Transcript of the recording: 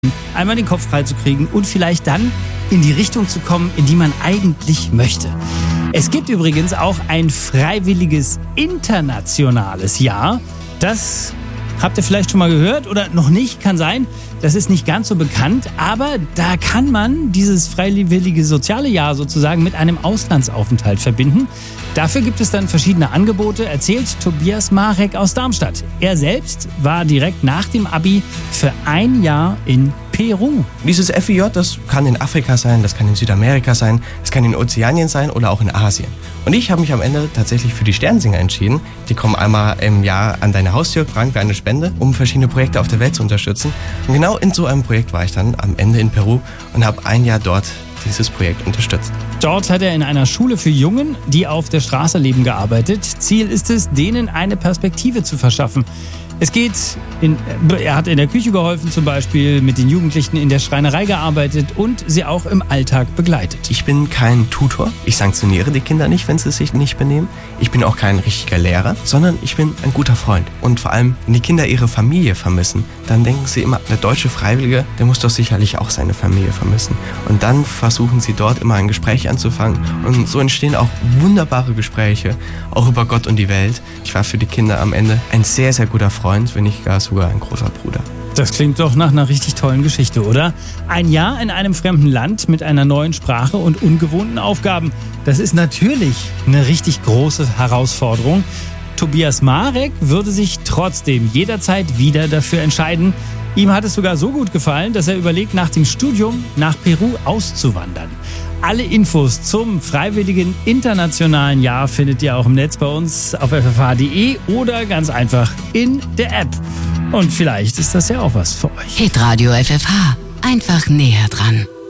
einmal den Kopf frei zu kriegen und vielleicht dann in die Richtung zu kommen, in die man eigentlich möchte. Es gibt übrigens auch ein freiwilliges internationales Jahr. Das habt ihr vielleicht schon mal gehört oder noch nicht, kann sein. Das ist nicht ganz so bekannt, aber da kann man dieses freiwillige soziale Jahr sozusagen mit einem Auslandsaufenthalt verbinden. Dafür gibt es dann verschiedene Angebote, erzählt Tobias Marek aus Darmstadt. Er selbst war direkt nach dem Abi für ein Jahr in Peru. Dieses FIJ, das kann in Afrika sein, das kann in Südamerika sein, das kann in Ozeanien sein oder auch in Asien. Und ich habe mich am Ende tatsächlich für die Sternsinger entschieden. Die kommen einmal im Jahr an deine Haustür, fragen für eine Spende, um verschiedene Projekte auf der Welt zu unterstützen. Und genau in so einem Projekt war ich dann am Ende in Peru und habe ein Jahr dort dieses Projekt unterstützt. Dort hat er in einer Schule für Jungen, die auf der Straße leben, gearbeitet. Ziel ist es, denen eine Perspektive zu verschaffen. Er hat in der Küche geholfen, zum Beispiel mit den Jugendlichen in der Schreinerei gearbeitet und sie auch im Alltag begleitet. Ich bin kein Tutor. Ich sanktioniere die Kinder nicht, wenn sie sich nicht benehmen. Ich bin auch kein richtiger Lehrer, sondern ich bin ein guter Freund. Und vor allem, wenn die Kinder ihre Familie vermissen, dann denken sie immer, der deutsche Freiwillige, der muss doch sicherlich auch seine Familie vermissen. Und dann versuchen sie dort immer ein Gespräch anzufangen. Und so entstehen auch wunderbare Gespräche, auch über Gott und die Welt. Ich war für die Kinder am Ende ein sehr, sehr guter Freund, wenn nicht gar sogar ein großer Bruder. Das klingt doch nach einer richtig tollen Geschichte, oder? Ein Jahr in einem fremden Land mit einer neuen Sprache und ungewohnten Aufgaben. Das ist natürlich eine richtig große Herausforderung. Tobias Marek würde sich trotzdem jederzeit wieder dafür entscheiden. Ihm hat es sogar so gut gefallen, dass er überlegt, nach dem Studium nach Peru auszuwandern. Alle Infos zum freiwilligen internationalen Jahr findet ihr auch im Netz bei uns auf ffh.de oder ganz einfach in der App. Und vielleicht ist das ja auch was für euch. Hitradio FFH. Einfach näher dran.